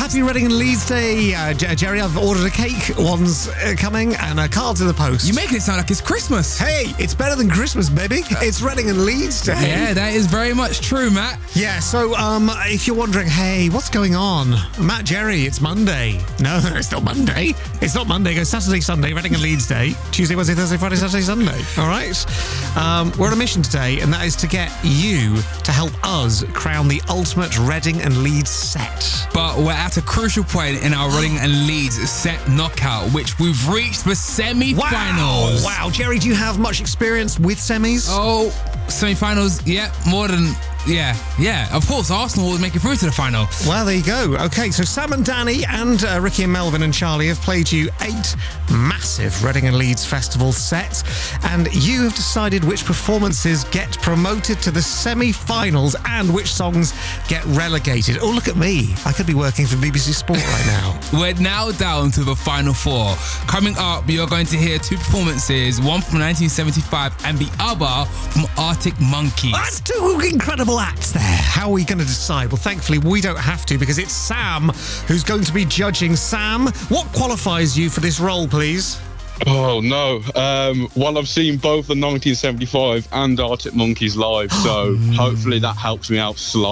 Happy Reading and Leeds Day. Jerry, I've ordered a cake. One's coming and a card's in the post. You're making it sound like it's Christmas. Hey, it's better than Christmas, baby. It's Reading and Leeds Day. Yeah, that is very much true, Matt. Yeah, so if you're wondering, hey, what's going on? Matt, Jerry, it's Monday. No, it's not Monday. It's not Monday. It goes Saturday, Sunday, Reading and Leeds Day. Tuesday, Wednesday, Thursday, Friday, Saturday, Sunday. All right? We're on a mission today, and that is to get you to help us crown the ultimate Reading and Leeds set. But we're at a crucial point in our Reading and Leeds set knockout, which we've reached the semi-finals. Wow, Jerry, do you have much experience with semis? Oh, semi-finals, yeah, more than... Yeah. Of course, Arsenal will make it through to the final. Well, there you go. Okay, so Sam and Danny and Ricky and Melvin and Charlie have played you 8 massive Reading and Leeds Festival sets, and you have decided which performances get promoted to the semi-finals and which songs get relegated. Oh, look at me. I could be working for BBC Sport right now. We're now down to the final 4. Coming up, you're going to hear 2 performances, one from 1975 and the other from Arctic Monkeys. That's 2 incredible acts there. How are we going to decide? Well, thankfully, we don't have to because it's Sam who's going to be judging. Sam, what qualifies you for this role, please? Oh, no. Well, I've seen both the 1975 and Arctic Monkeys live, so hopefully that helps me out slightly.